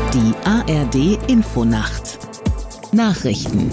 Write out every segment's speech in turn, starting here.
Die ARD-Infonacht. Nachrichten.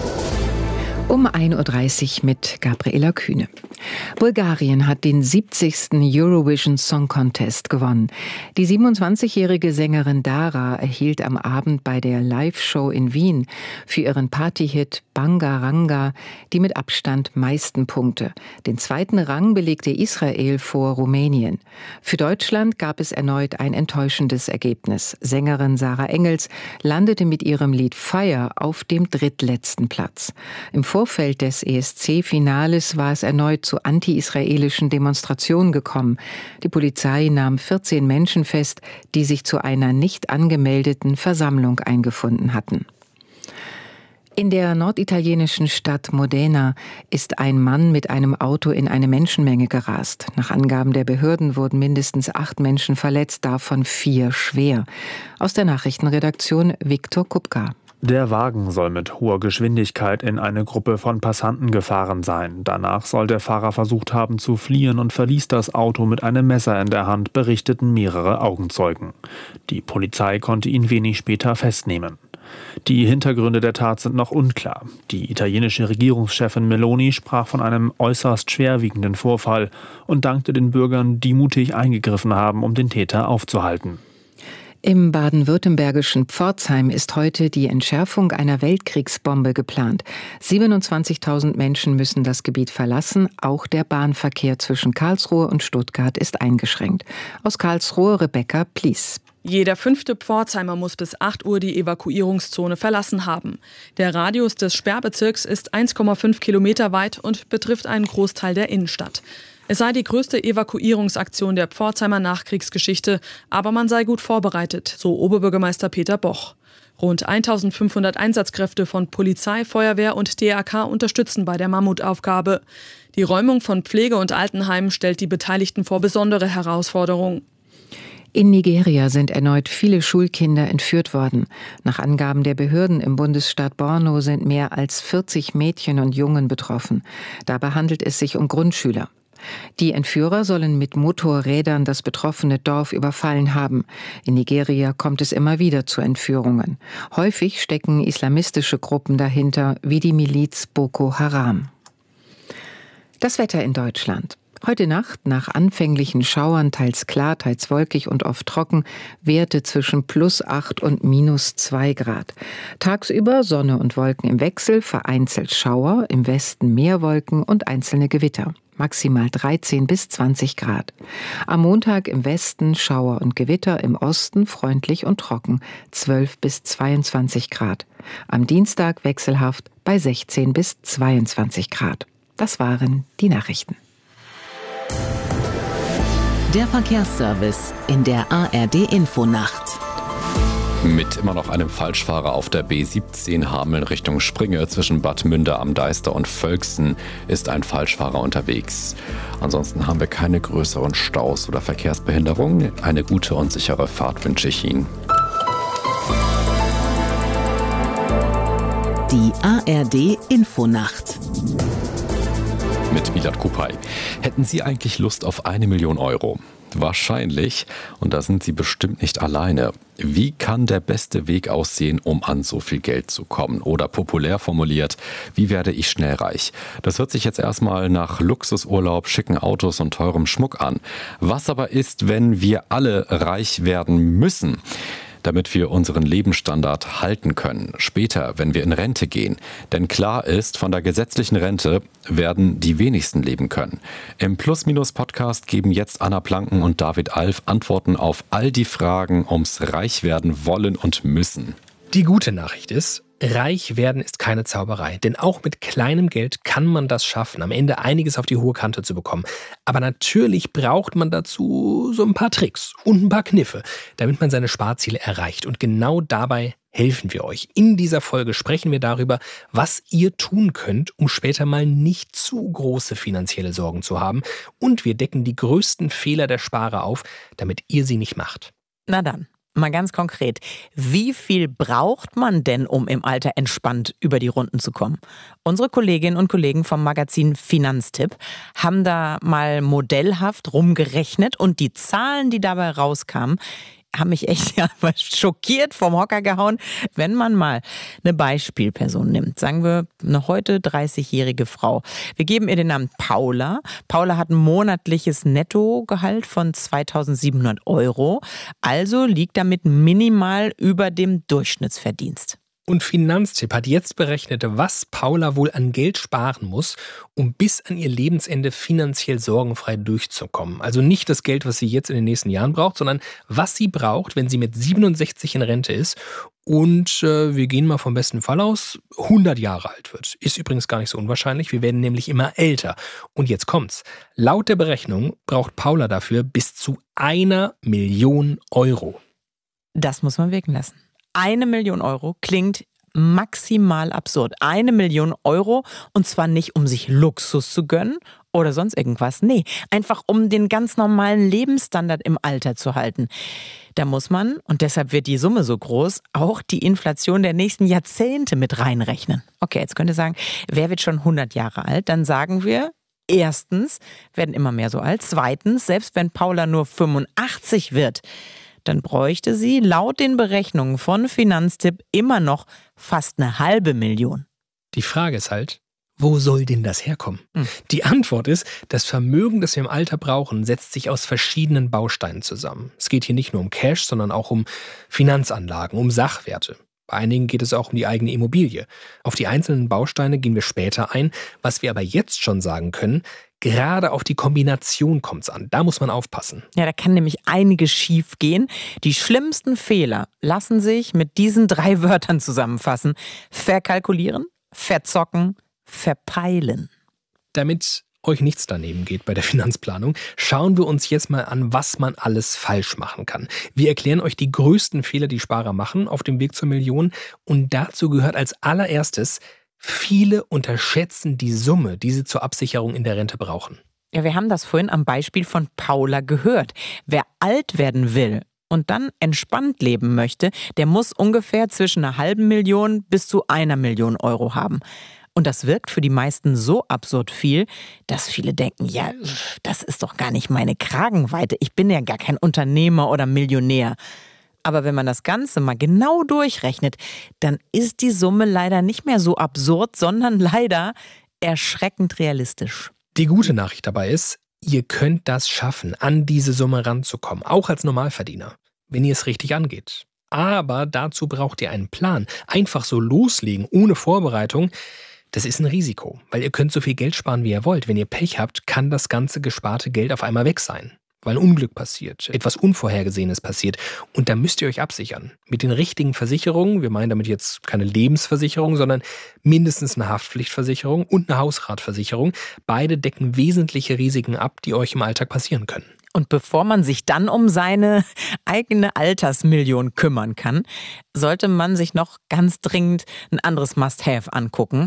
Um 1.30 Uhr mit Gabriela Kühne. Bulgarien hat den 70. Eurovision Song Contest gewonnen. Die 27-jährige Sängerin Dara erhielt am Abend bei der Live-Show in Wien für ihren Partyhit Bangaranga die mit Abstand meisten Punkte. Den zweiten Rang belegte Israel vor Rumänien. Für Deutschland gab es erneut ein enttäuschendes Ergebnis. Sängerin Sarah Engels landete mit ihrem Lied Fire auf dem drittletzten Platz. Im Vorfeld des ESC-Finales war es erneut zu anti-israelischen Demonstrationen gekommen. Die Polizei nahm 14 Menschen fest, die sich zu einer nicht angemeldeten Versammlung eingefunden hatten. In der norditalienischen Stadt Modena ist ein Mann mit einem Auto in eine Menschenmenge gerast. Nach Angaben der Behörden wurden mindestens 8 Menschen verletzt, davon 4 schwer. Aus der Nachrichtenredaktion Viktor Kupka. Der Wagen soll mit hoher Geschwindigkeit in eine Gruppe von Passanten gefahren sein. Danach soll der Fahrer versucht haben zu fliehen und verließ das Auto mit einem Messer in der Hand, berichteten mehrere Augenzeugen. Die Polizei konnte ihn wenig später festnehmen. Die Hintergründe der Tat sind noch unklar. Die italienische Regierungschefin Meloni sprach von einem äußerst schwerwiegenden Vorfall und dankte den Bürgern, die mutig eingegriffen haben, um den Täter aufzuhalten. Im baden-württembergischen Pforzheim ist heute die Entschärfung einer Weltkriegsbombe geplant. 27.000 Menschen müssen das Gebiet verlassen. Auch der Bahnverkehr zwischen Karlsruhe und Stuttgart ist eingeschränkt. Aus Karlsruhe Rebecca Plies. Jeder 5. Pforzheimer muss bis 8 Uhr die Evakuierungszone verlassen haben. Der Radius des Sperrbezirks ist 1,5 Kilometer weit und betrifft einen Großteil der Innenstadt. Es sei die größte Evakuierungsaktion der Pforzheimer Nachkriegsgeschichte, aber man sei gut vorbereitet, so Oberbürgermeister Peter Boch. Rund 1.500 Einsatzkräfte von Polizei, Feuerwehr und DRK unterstützen bei der Mammutaufgabe. Die Räumung von Pflege- und Altenheimen stellt die Beteiligten vor besondere Herausforderungen. In Nigeria sind erneut viele Schulkinder entführt worden. Nach Angaben der Behörden im Bundesstaat Borno sind mehr als 40 Mädchen und Jungen betroffen. Dabei handelt es sich um Grundschüler. Die Entführer sollen mit Motorrädern das betroffene Dorf überfallen haben. In Nigeria kommt es immer wieder zu Entführungen. Häufig stecken islamistische Gruppen dahinter, wie die Miliz Boko Haram. Das Wetter in Deutschland. Heute Nacht nach anfänglichen Schauern, teils klar, teils wolkig und oft trocken, Werte zwischen +8 und -2 Grad. Tagsüber Sonne und Wolken im Wechsel, vereinzelt Schauer, im Westen mehr Wolken und einzelne Gewitter. Maximal 13 bis 20 Grad. Am Montag im Westen Schauer und Gewitter, im Osten freundlich und trocken, 12 bis 22 Grad. Am Dienstag wechselhaft bei 16 bis 22 Grad. Das waren die Nachrichten. Der Verkehrsservice in der ARD-Infonacht. Mit immer noch einem Falschfahrer auf der B17 Hameln Richtung Springe zwischen Bad Münder am Deister und Völksen ist ein Falschfahrer unterwegs. Ansonsten haben wir keine größeren Staus oder Verkehrsbehinderungen. Eine gute und sichere Fahrt wünsche ich Ihnen. Die ARD-Infonacht. Mit Milad Kupay. Hätten Sie eigentlich Lust auf 1 Million Euro? Wahrscheinlich. Und da sind Sie bestimmt nicht alleine. Wie kann der beste Weg aussehen, um an so viel Geld zu kommen? Oder populär formuliert, wie werde ich schnell reich? Das hört sich jetzt erstmal nach Luxusurlaub, schicken Autos und teurem Schmuck an. Was aber ist, wenn wir alle reich werden müssen? Damit wir unseren Lebensstandard halten können, später, wenn wir in Rente gehen. Denn klar ist, von der gesetzlichen Rente werden die wenigsten leben können. Im Plus-Minus-Podcast geben jetzt Anna Planken und David Alf Antworten auf all die Fragen ums Reichwerden wollen und müssen. Die gute Nachricht ist, reich werden ist keine Zauberei. Denn auch mit kleinem Geld kann man das schaffen, am Ende einiges auf die hohe Kante zu bekommen. Aber natürlich braucht man dazu so ein paar Tricks und ein paar Kniffe, damit man seine Sparziele erreicht. Und genau dabei helfen wir euch. In dieser Folge sprechen wir darüber, was ihr tun könnt, um später mal nicht zu große finanzielle Sorgen zu haben. Und wir decken die größten Fehler der Sparer auf, damit ihr sie nicht macht. Na dann. Mal ganz konkret, wie viel braucht man denn, um im Alter entspannt über die Runden zu kommen? Unsere Kolleginnen und Kollegen vom Magazin Finanztipp haben da mal modellhaft rumgerechnet und die Zahlen, die dabei rauskamen, haben mich echt schockiert vom Hocker gehauen, wenn man mal eine Beispielperson nimmt. Sagen wir eine heute 30-jährige Frau. Wir geben ihr den Namen Paula. Paula hat ein monatliches Nettogehalt von 2.700 €. Also liegt damit minimal über dem Durchschnittsverdienst. Und Finanztipp hat jetzt berechnet, was Paula wohl an Geld sparen muss, um bis an ihr Lebensende finanziell sorgenfrei durchzukommen. Also nicht das Geld, was sie jetzt in den nächsten Jahren braucht, sondern was sie braucht, wenn sie mit 67 in Rente ist und wir gehen mal vom besten Fall aus, 100 Jahre alt wird. Ist übrigens gar nicht so unwahrscheinlich, wir werden nämlich immer älter. Und jetzt kommt's. Laut der Berechnung braucht Paula dafür bis zu 1 Million €. Das muss man wirken lassen. 1 Million € klingt maximal absurd. 1 Million € und zwar nicht, um sich Luxus zu gönnen oder sonst irgendwas. Nee, einfach um den ganz normalen Lebensstandard im Alter zu halten. Da muss man, und deshalb wird die Summe so groß, auch die Inflation der nächsten Jahrzehnte mit reinrechnen. Okay, jetzt könnt ihr sagen, wer wird schon 100 Jahre alt? Dann sagen wir, erstens, werden immer mehr so alt. Zweitens, selbst wenn Paula nur 85 wird, dann bräuchte sie laut den Berechnungen von Finanztipp immer noch fast 1,5 Million. Die Frage ist halt, wo soll denn das herkommen? Die Antwort ist, das Vermögen, das wir im Alter brauchen, setzt sich aus verschiedenen Bausteinen zusammen. Es geht hier nicht nur um Cash, sondern auch um Finanzanlagen, um Sachwerte. Bei einigen geht es auch um die eigene Immobilie. Auf die einzelnen Bausteine gehen wir später ein. Was wir aber jetzt schon sagen können, gerade auf die Kombination kommt es an. Da muss man aufpassen. Ja, da kann nämlich einiges schief gehen. Die schlimmsten Fehler lassen sich mit diesen 3 Wörtern zusammenfassen. Verkalkulieren, verzocken, verpeilen. Damit euch nichts daneben geht bei der Finanzplanung, schauen wir uns jetzt mal an, was man alles falsch machen kann. Wir erklären euch die größten Fehler, die Sparer machen auf dem Weg zur Million. Und dazu gehört als allererstes, viele unterschätzen die Summe, die sie zur Absicherung in der Rente brauchen. Ja, wir haben das vorhin am Beispiel von Paula gehört. Wer alt werden will und dann entspannt leben möchte, der muss ungefähr zwischen 1,5 Million bis zu 1 Million € haben. Und das wirkt für die meisten so absurd viel, dass viele denken, ja, das ist doch gar nicht meine Kragenweite. Ich bin ja gar kein Unternehmer oder Millionär. Aber wenn man das Ganze mal genau durchrechnet, dann ist die Summe leider nicht mehr so absurd, sondern leider erschreckend realistisch. Die gute Nachricht dabei ist, ihr könnt das schaffen, an diese Summe ranzukommen, auch als Normalverdiener, wenn ihr es richtig angeht. Aber dazu braucht ihr einen Plan. Einfach so loslegen, ohne Vorbereitung, das ist ein Risiko, weil ihr könnt so viel Geld sparen, wie ihr wollt. Wenn ihr Pech habt, kann das ganze gesparte Geld auf einmal weg sein, weil ein Unglück passiert, etwas Unvorhergesehenes passiert. Und da müsst ihr euch absichern. Mit den richtigen Versicherungen, wir meinen damit jetzt keine Lebensversicherung, sondern mindestens eine Haftpflichtversicherung und eine Hausratversicherung. Beide decken wesentliche Risiken ab, die euch im Alltag passieren können. Und bevor man sich dann um seine eigene Altersmillion kümmern kann, sollte man sich noch ganz dringend ein anderes Must-Have angucken.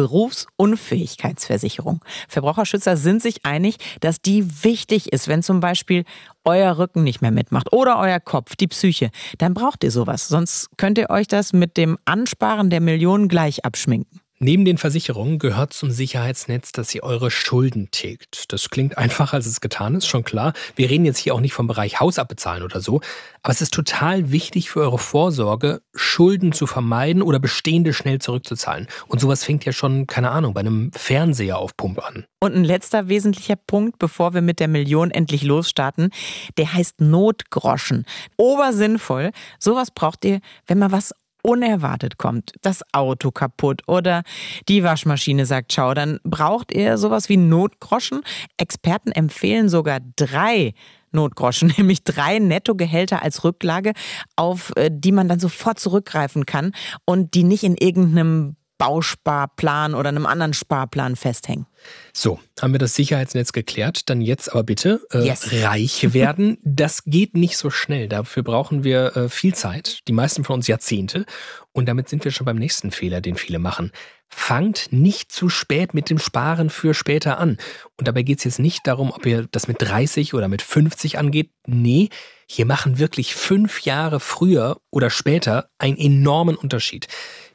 Berufsunfähigkeitsversicherung. Verbraucherschützer sind sich einig, dass die wichtig ist, wenn zum Beispiel euer Rücken nicht mehr mitmacht oder euer Kopf, die Psyche. Dann braucht ihr sowas, sonst könnt ihr euch das mit dem Ansparen der Millionen gleich abschminken. Neben den Versicherungen gehört zum Sicherheitsnetz, dass ihr eure Schulden tilgt. Das klingt einfacher, als es getan ist, schon klar. Wir reden jetzt hier auch nicht vom Bereich Haus abbezahlen oder so. Aber es ist total wichtig für eure Vorsorge, Schulden zu vermeiden oder bestehende schnell zurückzuzahlen. Und sowas fängt ja schon, keine Ahnung, bei einem Fernseher auf Pump an. Und ein letzter wesentlicher Punkt, bevor wir mit der Million endlich losstarten, der heißt Notgroschen. Obersinnvoll. Sowas braucht ihr, wenn mal was unerwartet kommt, das Auto kaputt oder die Waschmaschine sagt ciao, dann braucht ihr sowas wie Notgroschen. Experten empfehlen sogar 3 Notgroschen, nämlich 3 Nettogehälter als Rücklage, auf die man dann sofort zurückgreifen kann und die nicht in irgendeinem Bausparplan oder einem anderen Sparplan festhängen. So, haben wir das Sicherheitsnetz geklärt. Dann jetzt aber bitte reich werden. Das geht nicht so schnell. Dafür brauchen wir viel Zeit. Die meisten von uns Jahrzehnte. Und damit sind wir schon beim nächsten Fehler, den viele machen. Fangt nicht zu spät mit dem Sparen für später an. Und dabei geht es jetzt nicht darum, ob ihr das mit 30 oder mit 50 angeht. Nee, hier machen wirklich 5 Jahre früher oder später einen enormen Unterschied.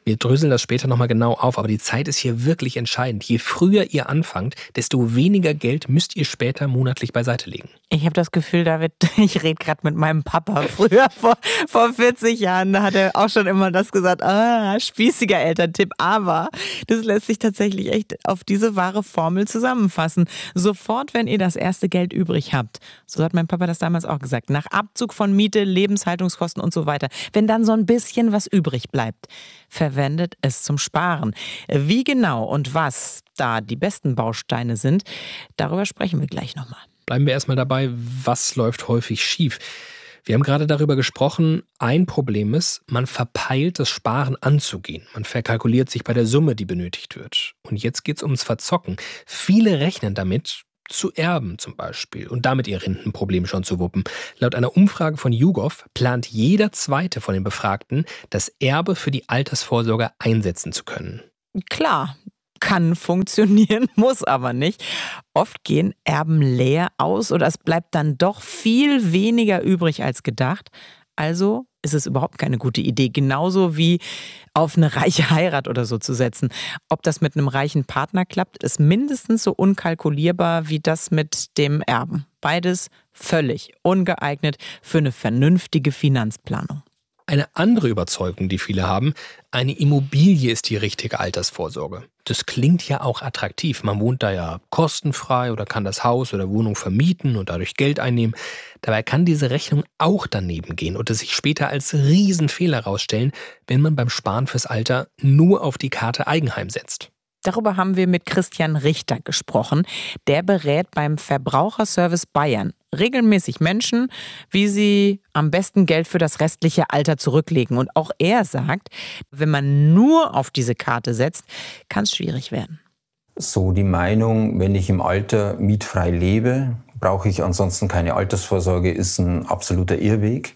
Wir dröseln das später nochmal genau auf, aber die Zeit ist hier wirklich entscheidend. Je früher ihr anfangt, desto weniger Geld müsst ihr später monatlich beiseite legen. Ich habe das Gefühl, David, ich rede gerade mit meinem Papa. Früher, vor 40 Jahren, da hat er auch schon immer das gesagt, spießiger Elterntipp. Aber das lässt sich tatsächlich echt auf diese wahre Formel zusammenfassen. Sofort, wenn ihr das erste Geld übrig habt, so hat mein Papa das damals auch gesagt, nach Abzug von Miete, Lebenshaltungskosten und so weiter, wenn dann so ein bisschen was übrig bleibt, verwendet es zum Sparen. Wie genau und was da die besten Bausteine sind, darüber sprechen wir gleich nochmal. Bleiben wir erstmal dabei, was läuft häufig schief. Wir haben gerade darüber gesprochen, ein Problem ist, man verpeilt, das Sparen anzugehen. Man verkalkuliert sich bei der Summe, die benötigt wird. Und jetzt geht es ums Verzocken. Viele rechnen damit, zu erben zum Beispiel und damit ihr Rentenproblem schon zu wuppen. Laut einer Umfrage von YouGov plant jeder Zweite von den Befragten, das Erbe für die Altersvorsorge einsetzen zu können. Klar, kann funktionieren, muss aber nicht. Oft gehen Erben leer aus oder es bleibt dann doch viel weniger übrig als gedacht. Also ist es überhaupt keine gute Idee. Genauso wie auf eine reiche Heirat oder so zu setzen. Ob das mit einem reichen Partner klappt, ist mindestens so unkalkulierbar wie das mit dem Erben. Beides völlig ungeeignet für eine vernünftige Finanzplanung. Eine andere Überzeugung, die viele haben, eine Immobilie ist die richtige Altersvorsorge. Das klingt ja auch attraktiv. Man wohnt da ja kostenfrei oder kann das Haus oder Wohnung vermieten und dadurch Geld einnehmen. Dabei kann diese Rechnung auch daneben gehen und es sich später als Riesenfehler herausstellen, wenn man beim Sparen fürs Alter nur auf die Karte Eigenheim setzt. Darüber haben wir mit Christian Richter gesprochen. Der berät beim Verbraucherservice Bayern regelmäßig Menschen, wie sie am besten Geld für das restliche Alter zurücklegen. Und auch er sagt, wenn man nur auf diese Karte setzt, kann es schwierig werden. So die Meinung, wenn ich im Alter mietfrei lebe, brauche ich ansonsten keine Altersvorsorge, ist ein absoluter Irrweg.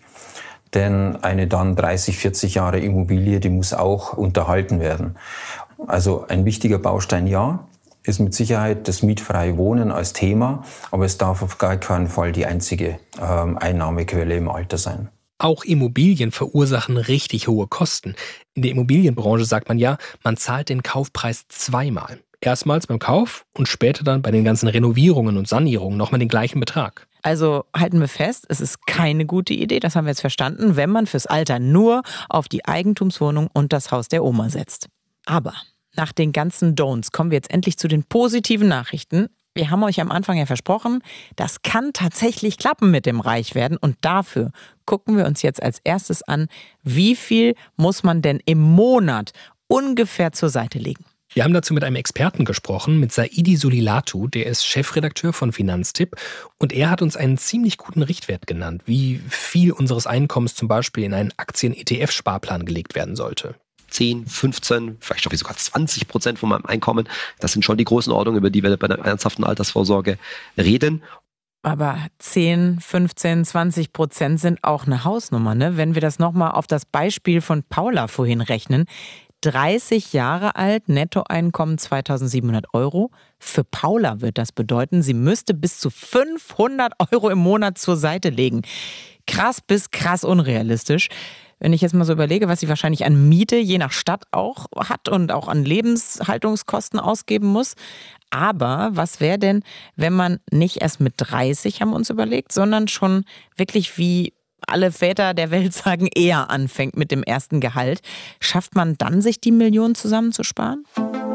Denn eine dann 30, 40 Jahre Immobilie, die muss auch unterhalten werden. Also ein wichtiger Baustein, ja, ist mit Sicherheit das mietfreie Wohnen als Thema, aber es darf auf gar keinen Fall die einzige Einnahmequelle im Alter sein. Auch Immobilien verursachen richtig hohe Kosten. In der Immobilienbranche sagt man ja, man zahlt den Kaufpreis zweimal. Erstmals beim Kauf und später dann bei den ganzen Renovierungen und Sanierungen nochmal den gleichen Betrag. Also halten wir fest, es ist keine gute Idee, das haben wir jetzt verstanden, wenn man fürs Alter nur auf die Eigentumswohnung und das Haus der Oma setzt. Aber nach den ganzen Don'ts kommen wir jetzt endlich zu den positiven Nachrichten. Wir haben euch am Anfang ja versprochen, das kann tatsächlich klappen mit dem Reichwerden. Und dafür gucken wir uns jetzt als erstes an, wie viel muss man denn im Monat ungefähr zur Seite legen. Wir haben dazu mit einem Experten gesprochen, mit Saidi Sulilatu, der ist Chefredakteur von Finanztipp. Und er hat uns einen ziemlich guten Richtwert genannt, wie viel unseres Einkommens zum Beispiel in einen Aktien-ETF-Sparplan gelegt werden sollte. 10, 15, vielleicht auch sogar 20% von meinem Einkommen. Das sind schon die Größenordnungen, über die wir bei einer ernsthaften Altersvorsorge reden. Aber 10, 15, 20% sind auch eine Hausnummer, ne? Wenn wir das nochmal auf das Beispiel von Paula vorhin rechnen. 30 Jahre alt, Nettoeinkommen 2.700 €. Für Paula wird das bedeuten, sie müsste bis zu 500 € im Monat zur Seite legen. Krass bis krass unrealistisch. Wenn ich jetzt mal so überlege, was sie wahrscheinlich an Miete je nach Stadt auch hat und auch an Lebenshaltungskosten ausgeben muss. Aber was wäre denn, wenn man nicht erst mit 30, haben wir uns überlegt, sondern schon wirklich wie alle Väter der Welt sagen, eher anfängt mit dem ersten Gehalt. Schafft man dann, sich die Millionen zusammenzusparen?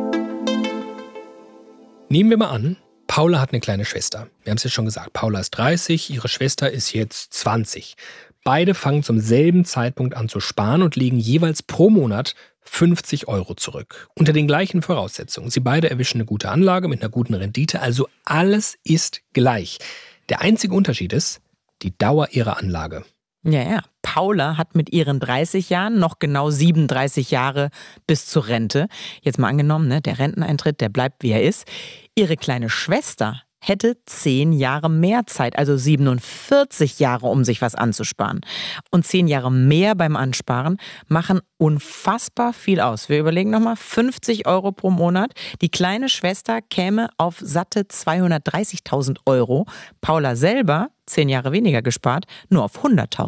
Nehmen wir mal an, Paula hat eine kleine Schwester. Wir haben es ja schon gesagt, Paula ist 30, ihre Schwester ist jetzt 20. Beide fangen zum selben Zeitpunkt an zu sparen und legen jeweils pro Monat 50 € zurück. Unter den gleichen Voraussetzungen. Sie beide erwischen eine gute Anlage mit einer guten Rendite, also alles ist gleich. Der einzige Unterschied ist die Dauer ihrer Anlage. Ja. Paula hat mit ihren 30 Jahren noch genau 37 Jahre bis zur Rente. Jetzt mal angenommen, ne, der Renteneintritt, der bleibt, wie er ist. Ihre kleine Schwester hätte 10 Jahre mehr Zeit, also 47 Jahre, um sich was anzusparen. Und 10 Jahre mehr beim Ansparen machen unfassbar viel aus. Wir überlegen nochmal, 50 € pro Monat. Die kleine Schwester käme auf satte 230.000 €. Paula selber, 10 Jahre weniger gespart, nur auf 100.000.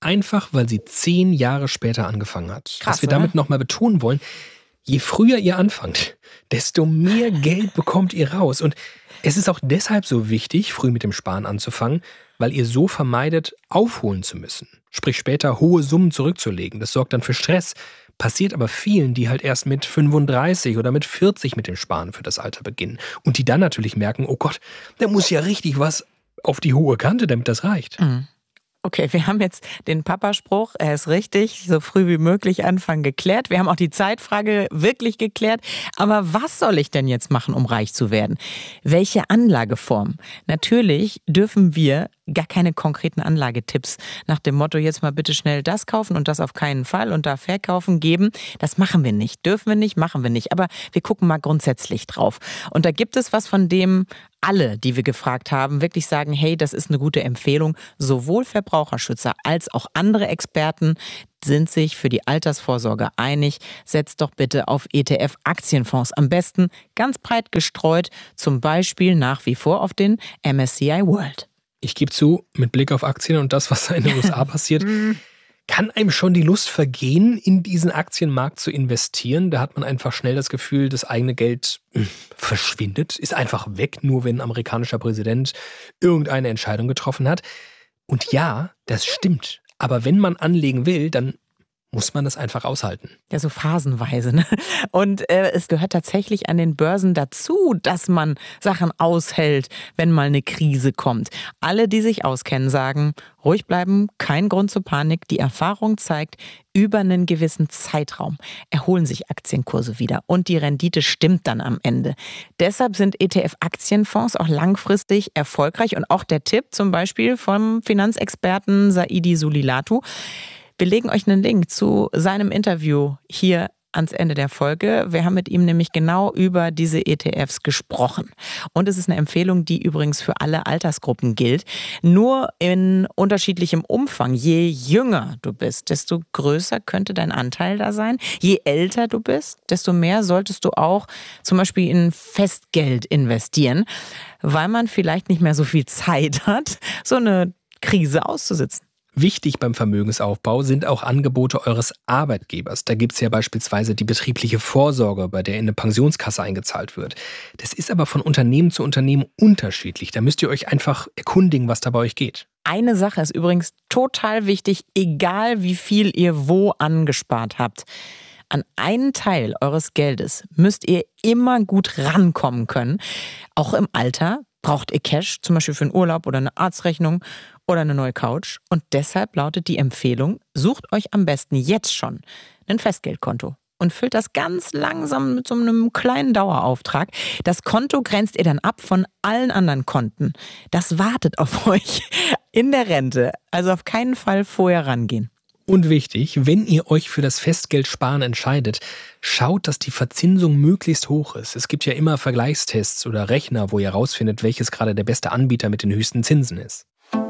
einfach weil sie 10 Jahre später angefangen hat. Krass, was wir damit nochmal betonen wollen, je früher ihr anfangt, desto mehr Geld bekommt ihr raus. Und es ist auch deshalb so wichtig, früh mit dem Sparen anzufangen, weil ihr so vermeidet, aufholen zu müssen. Sprich, später hohe Summen zurückzulegen. Das sorgt dann für Stress. Passiert aber vielen, die halt erst mit 35 oder mit 40 mit dem Sparen für das Alter beginnen. Und die dann natürlich merken, oh Gott, da muss ja richtig was auf die hohe Kante, damit das reicht. Mhm. Okay, wir haben jetzt den Papaspruch, er ist richtig, so früh wie möglich anfangen, geklärt. Wir haben auch die Zeitfrage wirklich geklärt. Aber was soll ich denn jetzt machen, um reich zu werden? Welche Anlageform? Natürlich dürfen wir gar keine konkreten Anlagetipps nach dem Motto, jetzt mal bitte schnell das kaufen und das auf keinen Fall und da verkaufen geben. Das machen wir nicht, dürfen wir nicht, machen wir nicht. Aber wir gucken mal grundsätzlich drauf. Und da gibt es was, von dem alle, die wir gefragt haben, wirklich sagen, hey, das ist eine gute Empfehlung. Sowohl Verbraucherschützer als auch andere Experten sind sich für die Altersvorsorge einig. Setzt doch bitte auf ETF-Aktienfonds. Am besten ganz breit gestreut, zum Beispiel nach wie vor auf den MSCI World. Ich gebe zu, mit Blick auf Aktien und das, was da in den USA passiert, kann einem schon die Lust vergehen, in diesen Aktienmarkt zu investieren. Da hat man einfach schnell das Gefühl, das eigene Geld verschwindet, ist einfach weg, nur wenn ein amerikanischer Präsident irgendeine Entscheidung getroffen hat. Und ja, das stimmt. Aber wenn man anlegen will, dann muss man das einfach aushalten. Ja, so phasenweise. Ne? Und es gehört tatsächlich an den Börsen dazu, dass man Sachen aushält, wenn mal eine Krise kommt. Alle, die sich auskennen, sagen, ruhig bleiben, kein Grund zur Panik. Die Erfahrung zeigt, über einen gewissen Zeitraum erholen sich Aktienkurse wieder und die Rendite stimmt dann am Ende. Deshalb sind ETF-Aktienfonds auch langfristig erfolgreich und auch der Tipp zum Beispiel vom Finanzexperten Saidi Sulilatu. Wir legen euch einen Link zu seinem Interview hier ans Ende der Folge. Wir haben mit ihm nämlich genau über diese ETFs gesprochen. Und es ist eine Empfehlung, die übrigens für alle Altersgruppen gilt. Nur in unterschiedlichem Umfang. Je jünger du bist, desto größer könnte dein Anteil da sein. Je älter du bist, desto mehr solltest du auch zum Beispiel in Festgeld investieren, weil man vielleicht nicht mehr so viel Zeit hat, so eine Krise auszusitzen. Wichtig beim Vermögensaufbau sind auch Angebote eures Arbeitgebers. Da gibt es ja beispielsweise die betriebliche Vorsorge, bei der in eine Pensionskasse eingezahlt wird. Das ist aber von Unternehmen zu Unternehmen unterschiedlich. Da müsst ihr euch einfach erkundigen, was da bei euch geht. Eine Sache ist übrigens total wichtig, egal wie viel ihr wo angespart habt. An einen Teil eures Geldes müsst ihr immer gut rankommen können. Auch im Alter braucht ihr Cash, zum Beispiel für einen Urlaub oder eine Arztrechnung oder eine neue Couch. Und deshalb lautet die Empfehlung, sucht euch am besten jetzt schon ein Festgeldkonto und füllt das ganz langsam mit so einem kleinen Dauerauftrag. Das Konto grenzt ihr dann ab von allen anderen Konten. Das wartet auf euch in der Rente. Also auf keinen Fall vorher rangehen. Und wichtig, wenn ihr euch für das Festgeldsparen entscheidet, schaut, dass die Verzinsung möglichst hoch ist. Es gibt ja immer Vergleichstests oder Rechner, wo ihr rausfindet, welches gerade der beste Anbieter mit den höchsten Zinsen ist.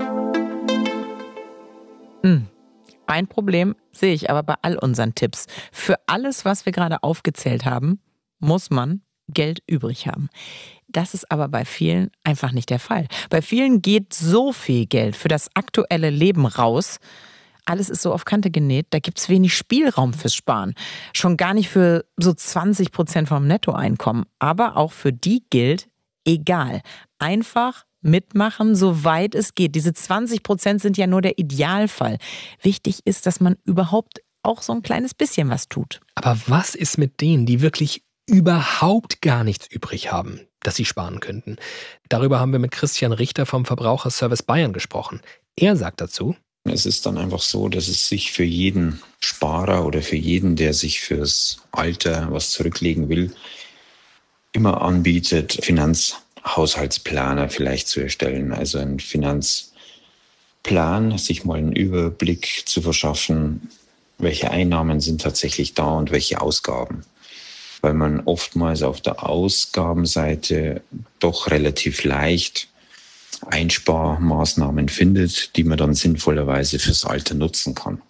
Ein Problem sehe ich aber bei all unseren Tipps. Für alles, was wir gerade aufgezählt haben, muss man Geld übrig haben. Das ist aber bei vielen einfach nicht der Fall. Bei vielen geht so viel Geld für das aktuelle Leben raus. Alles ist so auf Kante genäht, da gibt es wenig Spielraum fürs Sparen. Schon gar nicht für so 20% vom Nettoeinkommen. Aber auch für die gilt, egal. Einfach mitmachen, soweit es geht. Diese 20% sind ja nur der Idealfall. Wichtig ist, dass man überhaupt auch so ein kleines bisschen was tut. Aber was ist mit denen, die wirklich überhaupt gar nichts übrig haben, das sie sparen könnten? Darüber haben wir mit Christian Richter vom Verbraucherservice Bayern gesprochen. Er sagt dazu: Es ist dann einfach so, dass es sich für jeden Sparer oder für jeden, der sich fürs Alter was zurücklegen will, immer anbietet, Finanzhaushaltsplaner vielleicht zu erstellen. Also ein Finanzplan, sich mal einen Überblick zu verschaffen, welche Einnahmen sind tatsächlich da und welche Ausgaben. Weil man oftmals auf der Ausgabenseite doch relativ leicht Einsparmaßnahmen findet, die man dann sinnvollerweise fürs Alter nutzen kann.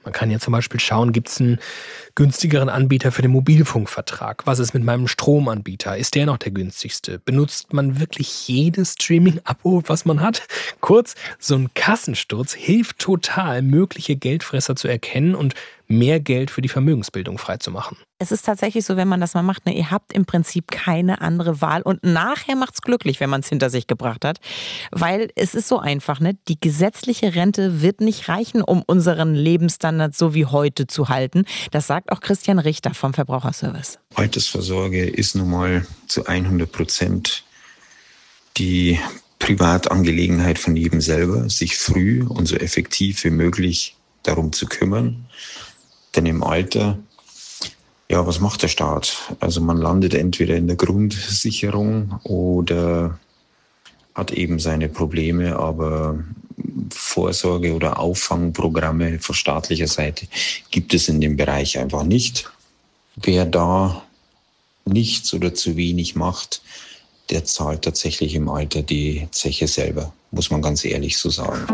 Man kann ja zum Beispiel schauen, gibt es einen günstigeren Anbieter für den Mobilfunkvertrag? Was ist mit meinem Stromanbieter? Ist der noch der günstigste? Benutzt man wirklich jedes Streaming-Abo, was man hat? Kurz, so ein Kassensturz hilft total, mögliche Geldfresser zu erkennen und mehr Geld für die Vermögensbildung freizumachen. Es ist tatsächlich so, wenn man das mal macht, ihr habt im Prinzip keine andere Wahl und nachher macht's glücklich, wenn man es hinter sich gebracht hat, weil es ist so einfach, die gesetzliche Rente wird nicht reichen, um unseren Lebensstandard so wie heute zu halten. Das sagt auch Christian Richter vom Verbraucherservice. Altersvorsorge ist nun mal zu 100% die Privatangelegenheit von jedem selber, sich früh und so effektiv wie möglich darum zu kümmern. Denn im Alter, was macht der Staat? Also man landet entweder in der Grundsicherung oder hat eben seine Probleme, aber Vorsorge- oder Auffangprogramme von staatlicher Seite gibt es in dem Bereich einfach nicht. Wer da nichts oder zu wenig macht, der zahlt tatsächlich im Alter die Zeche selber, muss man ganz ehrlich so sagen.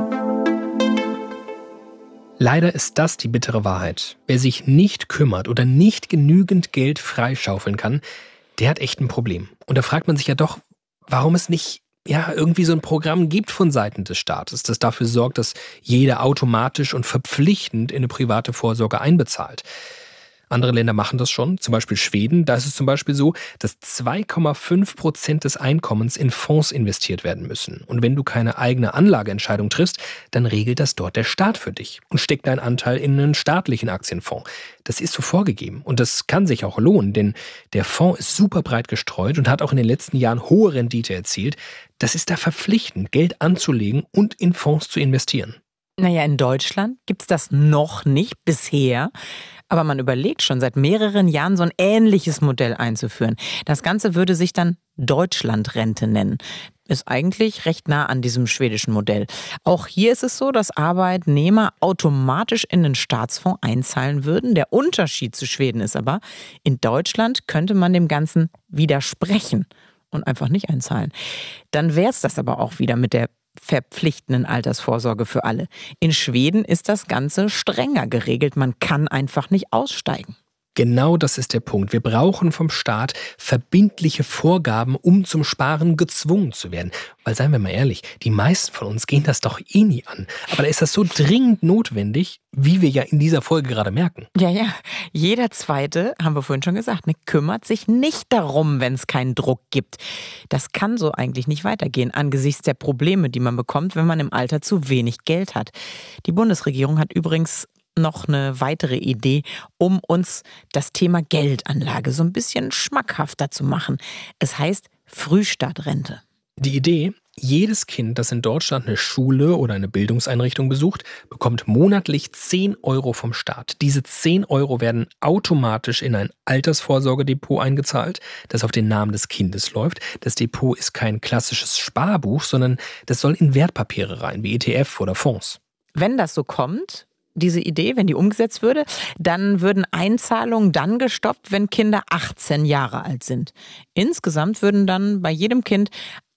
Leider ist das die bittere Wahrheit. Wer sich nicht kümmert oder nicht genügend Geld freischaufeln kann, der hat echt ein Problem. Und da fragt man sich ja doch, warum es nicht irgendwie so ein Programm gibt von Seiten des Staates, das dafür sorgt, dass jeder automatisch und verpflichtend in eine private Vorsorge einbezahlt. Andere Länder machen das schon, zum Beispiel Schweden. Da ist es zum Beispiel so, dass 2,5% des Einkommens in Fonds investiert werden müssen. Und wenn du keine eigene Anlageentscheidung triffst, dann regelt das dort der Staat für dich und steckt deinen Anteil in einen staatlichen Aktienfonds. Das ist so vorgegeben und das kann sich auch lohnen, denn der Fonds ist super breit gestreut und hat auch in den letzten Jahren hohe Rendite erzielt. Das ist da verpflichtend, Geld anzulegen und in Fonds zu investieren. In Deutschland gibt's das noch nicht bisher. Aber man überlegt schon seit mehreren Jahren, so ein ähnliches Modell einzuführen. Das Ganze würde sich dann Deutschlandrente nennen. Ist eigentlich recht nah an diesem schwedischen Modell. Auch hier ist es so, dass Arbeitnehmer automatisch in den Staatsfonds einzahlen würden. Der Unterschied zu Schweden ist aber, in Deutschland könnte man dem Ganzen widersprechen und einfach nicht einzahlen. Dann wäre es das aber auch wieder mit der verpflichtenden Altersvorsorge für alle. In Schweden ist das Ganze strenger geregelt. Man kann einfach nicht aussteigen. Genau das ist der Punkt. Wir brauchen vom Staat verbindliche Vorgaben, um zum Sparen gezwungen zu werden. Weil, seien wir mal ehrlich, die meisten von uns gehen das doch eh nie an. Aber da ist das so dringend notwendig, wie wir ja in dieser Folge gerade merken. Ja. Jeder Zweite, haben wir vorhin schon gesagt, kümmert sich nicht darum, wenn es keinen Druck gibt. Das kann so eigentlich nicht weitergehen, angesichts der Probleme, die man bekommt, wenn man im Alter zu wenig Geld hat. Die Bundesregierung hat übrigens noch eine weitere Idee, um uns das Thema Geldanlage so ein bisschen schmackhafter zu machen. Es heißt Frühstartrente. Die Idee, jedes Kind, das in Deutschland eine Schule oder eine Bildungseinrichtung besucht, bekommt monatlich 10 Euro vom Staat. Diese 10 Euro werden automatisch in ein Altersvorsorgedepot eingezahlt, das auf den Namen des Kindes läuft. Das Depot ist kein klassisches Sparbuch, sondern das soll in Wertpapiere rein, wie ETF oder Fonds. Wenn das so kommt, diese Idee, wenn die umgesetzt würde, dann würden Einzahlungen dann gestoppt, wenn Kinder 18 Jahre alt sind. Insgesamt würden dann bei jedem Kind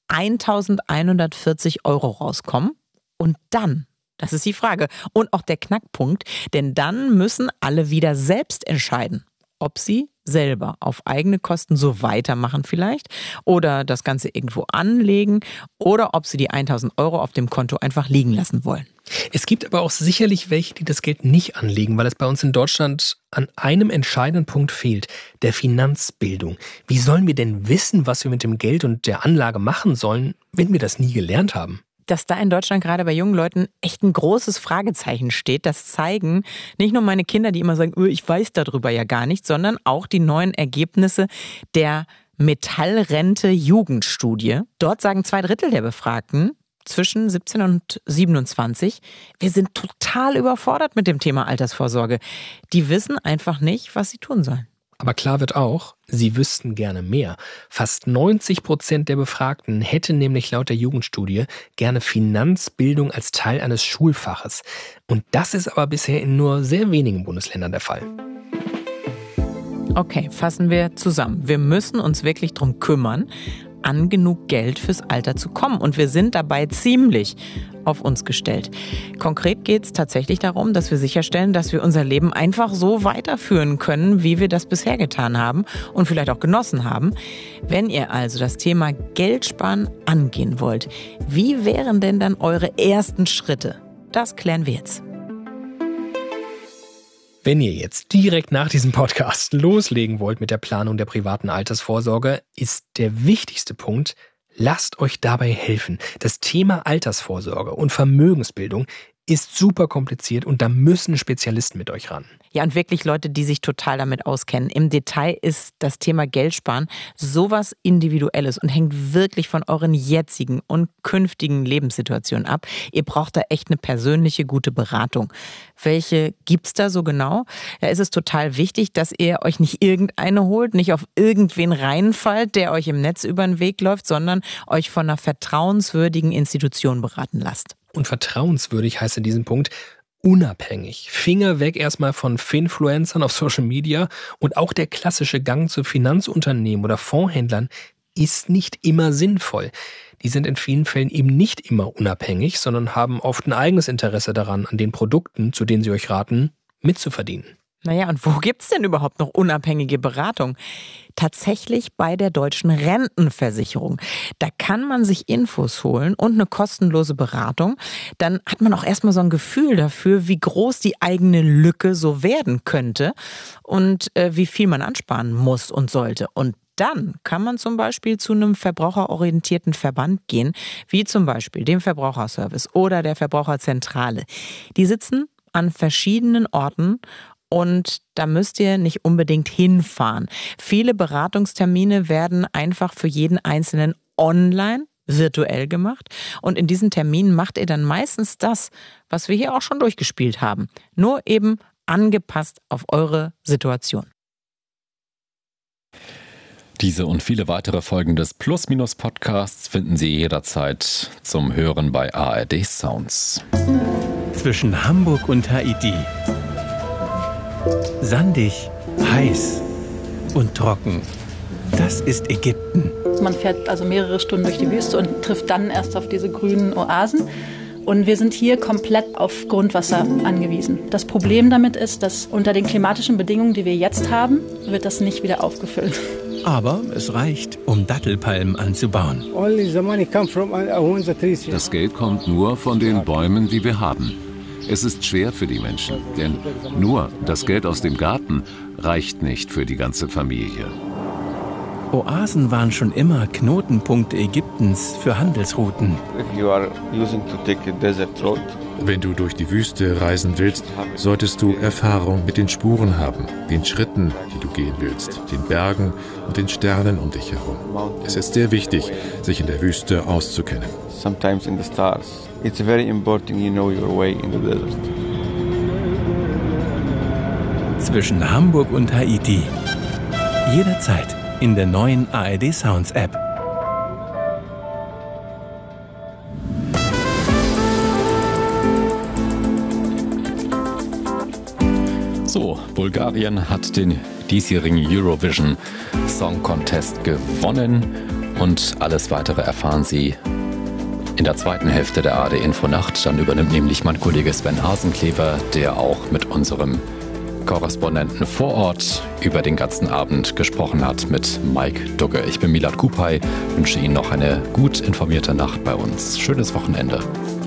1.140 Euro rauskommen. Und dann, das ist die Frage und auch der Knackpunkt, denn dann müssen alle wieder selbst entscheiden, ob sie selber auf eigene Kosten so weitermachen vielleicht oder das Ganze irgendwo anlegen oder ob sie die 1.000 Euro auf dem Konto einfach liegen lassen wollen. Es gibt aber auch sicherlich welche, die das Geld nicht anlegen, weil es bei uns in Deutschland an einem entscheidenden Punkt fehlt, der Finanzbildung. Wie sollen wir denn wissen, was wir mit dem Geld und der Anlage machen sollen, wenn wir das nie gelernt haben? Dass da in Deutschland gerade bei jungen Leuten echt ein großes Fragezeichen steht, das zeigen nicht nur meine Kinder, die immer sagen, ich weiß darüber ja gar nicht, sondern auch die neuen Ergebnisse der Metallrente-Jugendstudie. Dort sagen 2/3 der Befragten zwischen 17 und 27, wir sind total überfordert mit dem Thema Altersvorsorge. Die wissen einfach nicht, was sie tun sollen. Aber klar wird auch, sie wüssten gerne mehr. Fast 90% der Befragten hätten nämlich laut der Jugendstudie gerne Finanzbildung als Teil eines Schulfaches. Und das ist aber bisher in nur sehr wenigen Bundesländern der Fall. Okay, fassen wir zusammen. Wir müssen uns wirklich darum kümmern, an genug Geld fürs Alter zu kommen. Und wir sind dabei ziemlich auf uns gestellt. Konkret geht es tatsächlich darum, dass wir sicherstellen, dass wir unser Leben einfach so weiterführen können, wie wir das bisher getan haben und vielleicht auch genossen haben. Wenn ihr also das Thema Geldsparen angehen wollt, wie wären denn dann eure ersten Schritte? Das klären wir jetzt. Wenn ihr jetzt direkt nach diesem Podcast loslegen wollt mit der Planung der privaten Altersvorsorge, ist der wichtigste Punkt: lasst euch dabei helfen. Das Thema Altersvorsorge und Vermögensbildung ist super kompliziert und da müssen Spezialisten mit euch ran. Ja, und wirklich Leute, die sich total damit auskennen. Im Detail ist das Thema Geldsparen sowas Individuelles und hängt wirklich von euren jetzigen und künftigen Lebenssituationen ab. Ihr braucht da echt eine persönliche, gute Beratung. Welche gibt's da so genau? Da ist es total wichtig, dass ihr euch nicht irgendeine holt, nicht auf irgendwen reinfallt, der euch im Netz über den Weg läuft, sondern euch von einer vertrauenswürdigen Institution beraten lasst. Und vertrauenswürdig heißt in diesem Punkt unabhängig. Finger weg erstmal von Finfluencern auf Social Media, und auch der klassische Gang zu Finanzunternehmen oder Fondshändlern ist nicht immer sinnvoll. Die sind in vielen Fällen eben nicht immer unabhängig, sondern haben oft ein eigenes Interesse daran, an den Produkten, zu denen sie euch raten, mitzuverdienen. Naja, und wo gibt's denn überhaupt noch unabhängige Beratung? Tatsächlich bei der Deutschen Rentenversicherung. Da kann man sich Infos holen und eine kostenlose Beratung. Dann hat man auch erstmal so ein Gefühl dafür, wie groß die eigene Lücke so werden könnte und wie viel man ansparen muss und sollte. Und dann kann man zum Beispiel zu einem verbraucherorientierten Verband gehen, wie zum Beispiel dem Verbraucherservice oder der Verbraucherzentrale. Die sitzen an verschiedenen Orten und da müsst ihr nicht unbedingt hinfahren. Viele Beratungstermine werden einfach für jeden Einzelnen online, virtuell gemacht. Und in diesen Terminen macht ihr dann meistens das, was wir hier auch schon durchgespielt haben. Nur eben angepasst auf eure Situation. Diese und viele weitere Folgen des Plus-Minus-Podcasts finden Sie jederzeit zum Hören bei ARD Sounds. Zwischen Hamburg und Haiti. Sandig, heiß und trocken. Das ist Ägypten. Man fährt also mehrere Stunden durch die Wüste und trifft dann erst auf diese grünen Oasen. Und wir sind hier komplett auf Grundwasser angewiesen. Das Problem damit ist, dass unter den klimatischen Bedingungen, die wir jetzt haben, wird das nicht wieder aufgefüllt. Aber es reicht, um Dattelpalmen anzubauen. Das Geld kommt nur von den Bäumen, die wir haben. Es ist schwer für die Menschen, denn nur das Geld aus dem Garten reicht nicht für die ganze Familie. Oasen waren schon immer Knotenpunkte Ägyptens für Handelsrouten. Wenn du durch die Wüste reisen willst, solltest du Erfahrung mit den Spuren haben, den Schritten, die du gehen willst, den Bergen und den Sternen um dich herum. Es ist sehr wichtig, sich in der Wüste auszukennen. Sometimes in the stars. It's very important you know your way in the desert. Zwischen Hamburg und Haiti. Jederzeit in der neuen ARD Sounds App. So, Bulgarien hat den diesjährigen Eurovision Song Contest gewonnen und alles Weitere erfahren Sie in der zweiten Hälfte der ARD Infonacht. Dann übernimmt nämlich mein Kollege Sven Hasenklever, der auch mit unserem Korrespondenten vor Ort über den ganzen Abend gesprochen hat mit Mike Dugge. Ich bin Milad Kupay, wünsche Ihnen noch eine gut informierte Nacht bei uns. Schönes Wochenende.